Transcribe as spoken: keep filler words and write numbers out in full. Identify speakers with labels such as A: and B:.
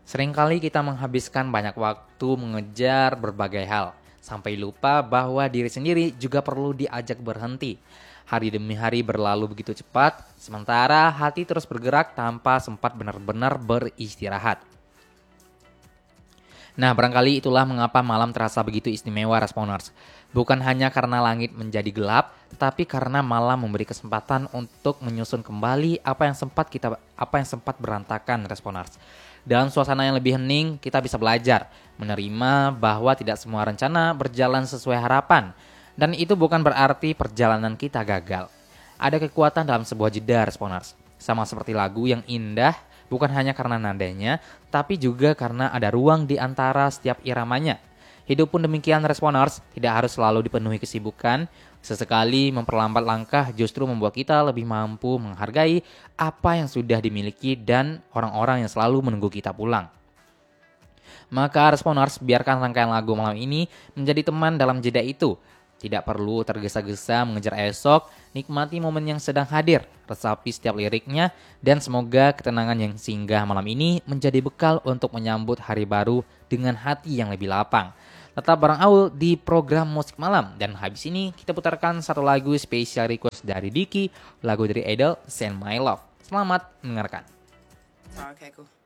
A: Seringkali kita menghabiskan banyak waktu mengejar berbagai hal, sampai lupa bahwa diri sendiri juga perlu diajak berhenti. Hari demi hari berlalu begitu cepat, sementara hati terus bergerak tanpa sempat benar-benar beristirahat. Nah, barangkali itulah mengapa malam terasa begitu istimewa, Responers. Bukan hanya karena langit menjadi gelap, tetapi karena malam memberi kesempatan untuk menyusun kembali apa yang sempat kita apa yang sempat berantakan, Responers. Dalam suasana yang lebih hening, kita bisa belajar menerima bahwa tidak semua rencana berjalan sesuai harapan. Dan itu bukan berarti perjalanan kita gagal. Ada kekuatan dalam sebuah jeda, Responers. Sama seperti lagu yang indah, bukan hanya karena nadanya, tapi juga karena ada ruang di antara setiap iramanya. Hidup pun demikian, Responers, tidak harus selalu dipenuhi kesibukan. Sesekali memperlambat langkah justru membuat kita lebih mampu menghargai apa yang sudah dimiliki dan orang-orang yang selalu menunggu kita pulang. Maka, Responers, biarkan rangkaian lagu malam ini menjadi teman dalam jeda itu. Tidak perlu tergesa-gesa mengejar esok, nikmati momen yang sedang hadir, resapi setiap liriknya, dan semoga ketenangan yang singgah malam ini menjadi bekal untuk menyambut hari baru dengan hati yang lebih lapang. Tetap bareng Aul di program Musik Malam, dan habis ini kita putarkan satu lagu spesial request dari Diki, lagu dari Idol, Send My Love. Selamat mendengarkan.
B: Oh, okay, cool.